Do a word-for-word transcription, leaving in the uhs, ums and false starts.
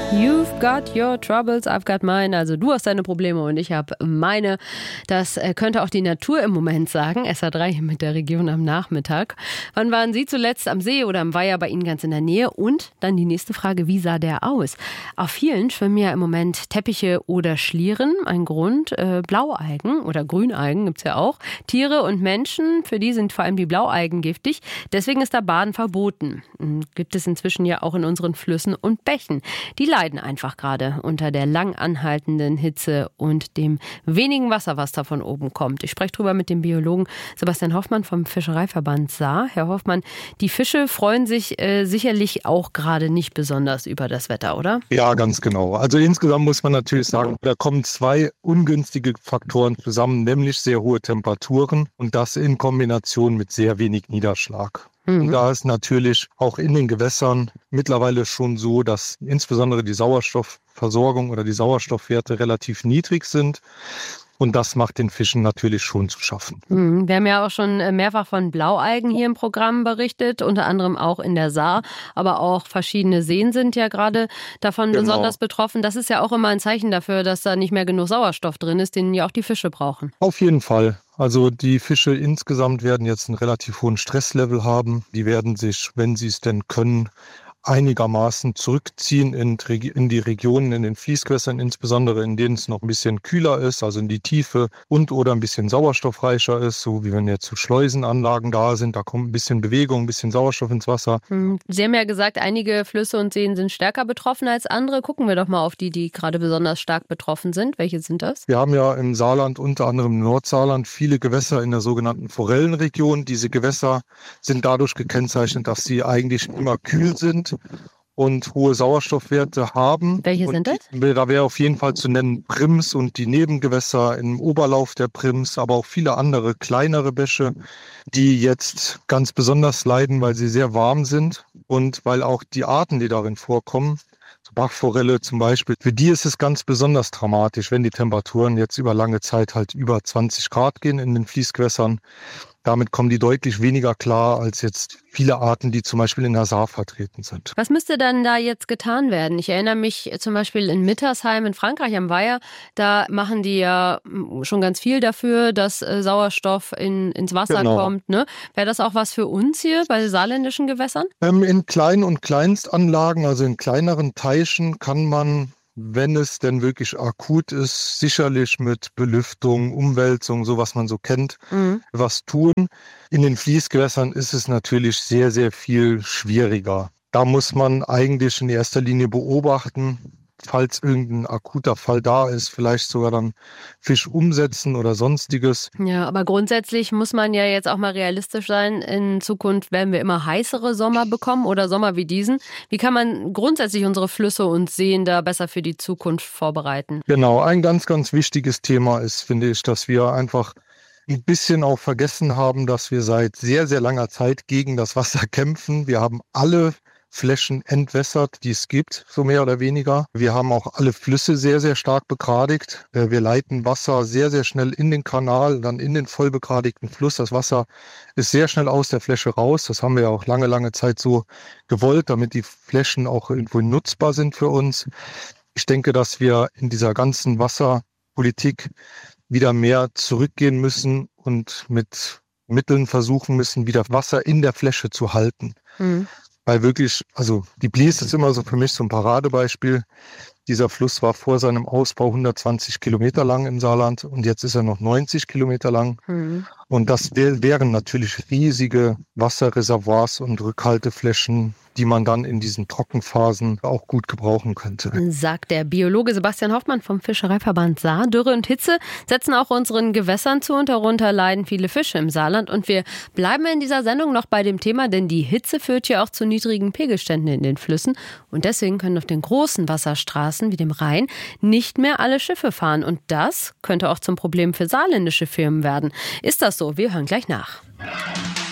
You've got your troubles, I've got mine. Also du hast deine Probleme und ich habe meine. Das könnte auch die Natur im Moment sagen. S A drei mit der Region am Nachmittag. Wann waren Sie zuletzt am See oder am Weiher bei Ihnen ganz in der Nähe? Und dann die nächste Frage, wie sah der aus? Auf vielen schwimmen ja im Moment Teppiche oder Schlieren. Ein Grund, äh, Blaualgen oder Grünalgen gibt's ja auch. Tiere und Menschen, für die sind vor allem die Blaualgen giftig. Deswegen ist da Baden verboten. Gibt es inzwischen ja auch in unseren Flüssen und Bächen. Die leiden einfach gerade unter der lang anhaltenden Hitze und dem wenigen Wasser, was da von oben kommt. Ich spreche drüber mit dem Biologen Sebastian Hoffmann vom Fischereiverband Saar. Herr Hoffmann, die Fische freuen sich äh, sicherlich auch gerade nicht besonders über das Wetter, oder? Ja, ganz genau. Also insgesamt muss man natürlich sagen, da kommen zwei ungünstige Faktoren zusammen, nämlich sehr hohe Temperaturen und das in Kombination mit sehr wenig Niederschlag. Und da ist natürlich auch in den Gewässern mittlerweile schon so, dass insbesondere die Sauerstoffversorgung oder die Sauerstoffwerte relativ niedrig sind. Und das macht den Fischen natürlich schon zu schaffen. Wir haben ja auch schon mehrfach von Blaualgen hier im Programm berichtet, unter anderem auch in der Saar. Aber auch verschiedene Seen sind ja gerade davon genau. besonders betroffen. Das ist ja auch immer ein Zeichen dafür, dass da nicht mehr genug Sauerstoff drin ist, den ja auch die Fische brauchen. Auf jeden Fall. Also die Fische insgesamt werden jetzt einen relativ hohen Stresslevel haben. Die werden sich, wenn sie es denn können, einigermaßen zurückziehen in, in die Regionen, in den Fließgewässern, insbesondere in denen es noch ein bisschen kühler ist, also in die Tiefe und oder ein bisschen sauerstoffreicher ist, so wie wenn jetzt so Schleusenanlagen da sind, da kommt ein bisschen Bewegung, ein bisschen Sauerstoff ins Wasser. Sie haben ja gesagt, einige Flüsse und Seen sind stärker betroffen als andere. Gucken wir doch mal auf die, die gerade besonders stark betroffen sind. Welche sind das? Wir haben ja im Saarland, unter anderem im Nordsaarland, viele Gewässer in der sogenannten Forellenregion. Diese Gewässer sind dadurch gekennzeichnet, dass sie eigentlich immer kühl sind und hohe Sauerstoffwerte haben. Welche und sind das? Da wäre auf jeden Fall zu nennen Prims und die Nebengewässer im Oberlauf der Prims, aber auch viele andere kleinere Bäche, die jetzt ganz besonders leiden, weil sie sehr warm sind und weil auch die Arten, die darin vorkommen, so Bachforelle zum Beispiel, für die ist es ganz besonders dramatisch, wenn die Temperaturen jetzt über lange Zeit halt über zwanzig Grad gehen in den Fließgewässern. Damit kommen die deutlich weniger klar als jetzt viele Arten, die zum Beispiel in der Saar vertreten sind. Was müsste dann da jetzt getan werden? Ich erinnere mich zum Beispiel in Mittersheim in Frankreich am Weiher, da machen die ja schon ganz viel dafür, dass Sauerstoff in, ins Wasser genau. kommt. Ne? Wäre das auch was für uns hier bei saarländischen Gewässern? Ähm, in Klein- und Kleinstanlagen, also in kleineren Teichen, kann man, wenn es denn wirklich akut ist, sicherlich mit Belüftung, Umwälzung, so was man so kennt, mhm. was tun. In den Fließgewässern ist es natürlich sehr, sehr viel schwieriger. Da muss man eigentlich in erster Linie beobachten, falls irgendein akuter Fall da ist, vielleicht sogar dann Fisch umsetzen oder sonstiges. Ja, aber grundsätzlich muss man ja jetzt auch mal realistisch sein. In Zukunft werden wir immer heißere Sommer bekommen oder Sommer wie diesen. Wie kann man grundsätzlich unsere Flüsse und Seen da besser für die Zukunft vorbereiten? Genau, ein ganz, ganz wichtiges Thema ist, finde ich, dass wir einfach ein bisschen auch vergessen haben, dass wir seit sehr, sehr langer Zeit gegen das Wasser kämpfen. Wir haben alle Flächen entwässert, die es gibt, so mehr oder weniger. Wir haben auch alle Flüsse sehr, sehr stark begradigt. Wir leiten Wasser sehr, sehr schnell in den Kanal, dann in den voll begradigten Fluss. Das Wasser ist sehr schnell aus der Fläche raus. Das haben wir ja auch lange, lange Zeit so gewollt, damit die Flächen auch irgendwo nutzbar sind für uns. Ich denke, dass wir in dieser ganzen Wasserpolitik wieder mehr zurückgehen müssen und mit Mitteln versuchen müssen, wieder Wasser in der Fläche zu halten. Mhm. Weil wirklich, also die Blies ist immer so für mich so ein Paradebeispiel. Dieser Fluss war vor seinem Ausbau hundertzwanzig Kilometer lang im Saarland und jetzt ist er noch neunzig Kilometer lang. Mhm. Und das wär, wären natürlich riesige Wasserreservoirs und Rückhalteflächen, die man dann in diesen Trockenphasen auch gut gebrauchen könnte. Sagt der Biologe Sebastian Hoffmann vom Fischereiverband Saar. Dürre und Hitze setzen auch unseren Gewässern zu und darunter leiden viele Fische im Saarland. Und wir bleiben in dieser Sendung noch bei dem Thema, denn die Hitze führt ja auch zu niedrigen Pegelständen in den Flüssen. Und deswegen können auf den großen Wasserstraßen wie dem Rhein nicht mehr alle Schiffe fahren. Und das könnte auch zum Problem für saarländische Firmen werden. Ist das so? Wir hören gleich nach.